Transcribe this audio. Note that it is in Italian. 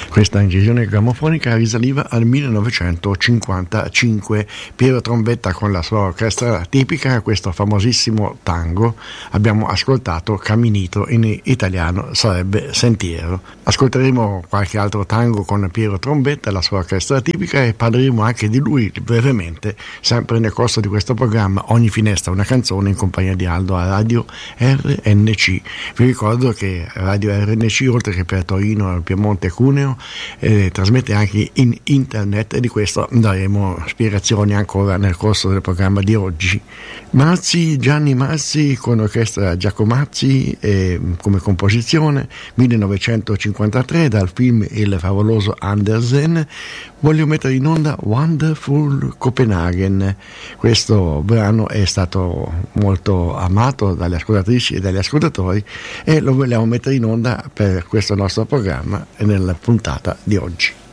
Questa incisione grammofonica risaliva al 1955. Piero Trombetta con la sua orchestra tipica, questo famosissimo tango, abbiamo ascoltato Caminito, in italiano sarebbe Sentiero. Ascolteremo qualche altro tango con Piero Trombetta, la sua orchestra tipica, e parleremo anche di lui brevemente, sempre nel corso di questo programma Ogni finestra una canzone, in compagnia di Aldo a Radio RNC. Vi ricordo che Radio RNC, oltre che per Torino, Piemonte e Cuneo, trasmette anche in internet, e di questo daremo spiegazioni ancora nel corso del programma di oggi. Gianni Mazzi con orchestra Giacomazzi, come composizione 1953 dal film Il favoloso Andersen. Voglio mettere in onda Wonderful Copenhagen. Questo brano è stato molto amato dalle ascoltatrici e dagli ascoltatori, e lo vogliamo mettere in onda per questo nostro programma e nella puntata di oggi.